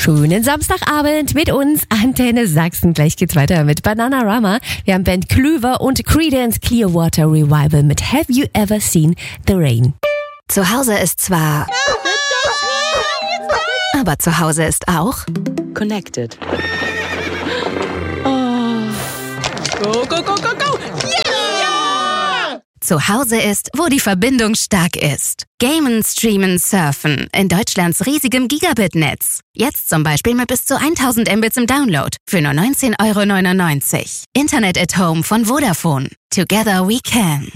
Schönen Samstagabend mit uns, Antenne Sachsen. Gleich geht's weiter mit Bananarama. Wir haben Band Klüver und Creedence Clearwater Revival mit Have You Ever Seen the Rain? Zu Hause ist zwar... aber zu Hause ist auch... Connected. Go, go, go, go, go! Yeah! Zu Hause ist, wo die Verbindung stark ist. Gamen, streamen, surfen. In Deutschlands riesigem Gigabit-Netz. Jetzt zum Beispiel mit bis zu 1000 Mbits im Download. Für nur 19,99 €. Internet at Home von Vodafone. Together we can.